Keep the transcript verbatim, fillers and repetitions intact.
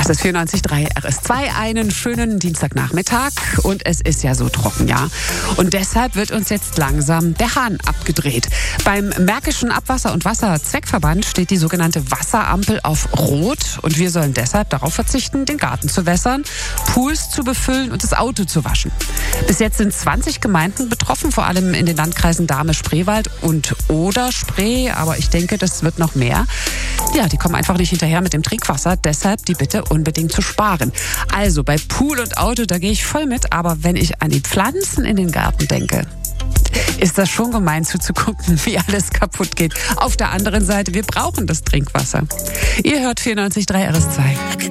Das ist vierundneunzig Komma drei R S zwei. Einen schönen Dienstagnachmittag und es ist ja so trocken, ja. Und deshalb wird uns jetzt langsam der Hahn abgedreht. Beim Märkischen Abwasser- und Wasserzweckverband steht die sogenannte Wasserampel auf Rot und wir sollen deshalb darauf verzichten, den Garten zu wässern, Pools zu befüllen und das Auto zu waschen. Bis jetzt sind zwanzig Gemeinden betroffen, vor allem in den Landkreisen Dahme-Spreewald und Oder-Spree, aber ich denke, das wird noch mehr. Ja, die kommen einfach nicht hinterher mit dem Trinkwasser, deshalb die Bitte unbedingt zu sparen. Also bei Pool und Auto, da gehe ich voll mit, aber wenn ich an die Pflanzen in den Garten denke, ist das schon gemein zuzugucken, wie alles kaputt geht. Auf der anderen Seite, wir brauchen das Trinkwasser. Ihr hört vierundneunzig Komma drei R S zwei.